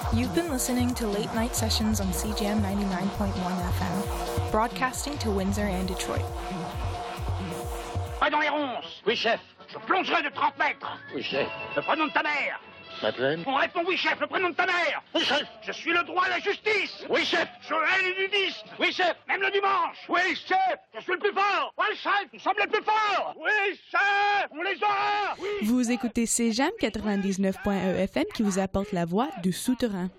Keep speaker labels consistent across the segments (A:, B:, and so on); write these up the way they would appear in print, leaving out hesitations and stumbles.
A: You've been listening to Late Night Sessions on CJAM 99.1 FM, broadcasting to Windsor and Detroit.
B: Pas dans les ronces.
C: Oui, chef.
B: Je plongerai de 30 mètres.
C: Oui, chef.
B: Le prénom de ta mère.
C: Madeleine.
B: On répond oui, chef, le prénom de ta mère.
C: Oui, chef.
B: Je suis le droit et la justice.
C: Oui, chef.
B: Je hais les nudistes.
C: Oui, chef.
B: Même le dimanche.
C: Oui, chef.
B: Je suis le plus fort. Oui, chef. Nous sommes les plus forts. Oui, chef. On les aura. Oui.
A: Vous écoutez CJAM 99.1 FM qui vous apporte la voix du souterrain.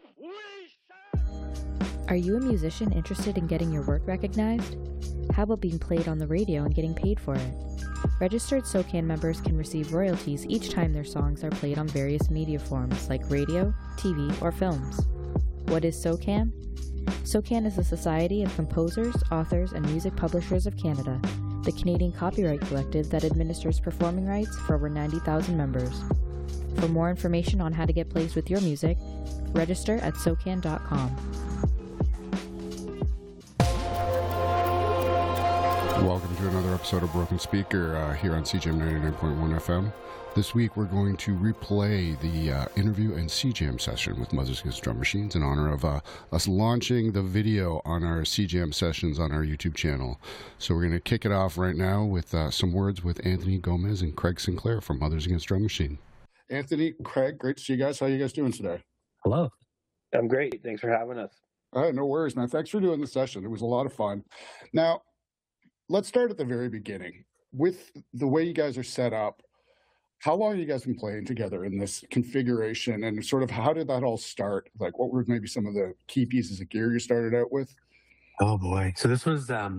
D: Are you a musician interested in getting your work recognized? How about being played on the radio and getting paid for it? Registered SOCAN members can receive royalties each time their songs are played on various media forms like radio, TV, or films. What is SOCAN? SOCAN is the Society of Composers, Authors, and Music Publishers of Canada, the Canadian copyright collective that administers performing rights for over 90,000 members. For more information on how to get placed with your music, register at SOCAN.com.
E: Welcome to another episode of Broken Speaker here on CJAM 99.1 FM. This week we're going to replay the interview and CJAM session with Mothers Against Drum Machines in honor of us launching the video on our CJAM sessions on our YouTube channel. So we're going to kick it off right now with some words with Anthony Gomez and Craig Sinclair from Mothers Against Drum Machine. Anthony, Craig, great to see you guys. How are you guys doing today?
F: Hello. I'm great. Thanks for having us.
E: All right, no worries, man. Thanks for doing the session. It was a lot of fun. Now, let's start at the very beginning. With the way you guys are set up, how long have you guys been playing together in this configuration, and sort of how did that all start? Like, what were maybe some of the key pieces of gear you started out with?
F: Oh boy. So this was a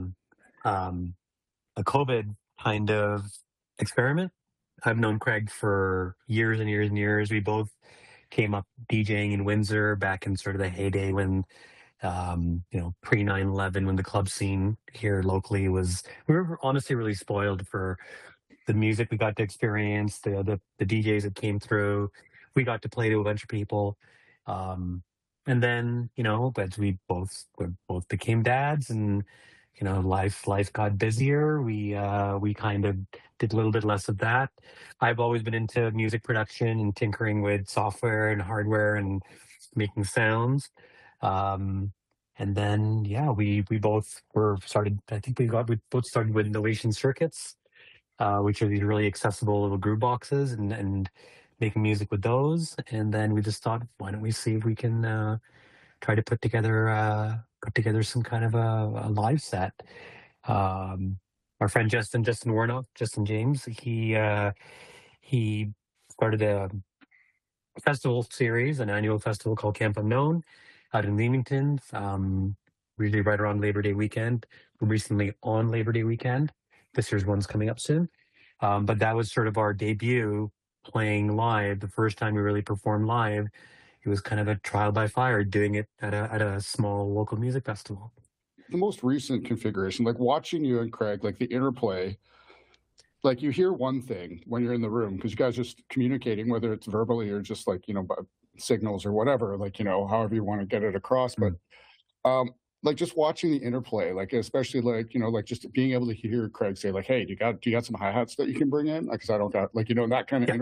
F: COVID kind of experiment. I've known Craig for years and years and years. We both came up DJing in Windsor back in sort of the heyday when pre 9/11, when the club scene here locally we were honestly really spoiled for the music we got to experience, the DJs that came through. We got to play to a bunch of people. And then, as we both became dads and, life got busier, we kind of did a little bit less of that. I've always been into music production and tinkering with software and hardware and making sounds. And then, we both started with Innovation Circuits, which are these really accessible little groove boxes and making music with those. And then we just thought, why don't we see if we can try to put together some kind of a live set. Our friend Justin Warnock, Justin James, he started a festival series, an annual festival called Camp Unknown out in Leamington, usually right around Labor Day weekend. Recently on Labor Day weekend. This year's one's coming up soon. But that was sort of our debut playing live. The first time we really performed live, it was kind of a trial by fire, doing it at a small local music festival.
E: The most recent configuration, like watching you and Craig, like the interplay, like you hear one thing when you're in the room because you guys are just communicating, whether it's verbally or just like, by signals or whatever, like, however you want to get it across. But like just watching the interplay, like especially like, like just being able to hear Craig say like, hey, do you got some hi-hats that you can bring in? Because I don't got like, that kind of